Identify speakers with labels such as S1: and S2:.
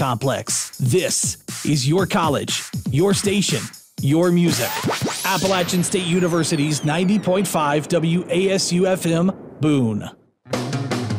S1: complex. This is your college, your station, your music. Appalachian State University's 90.5 WASU FM, Boone.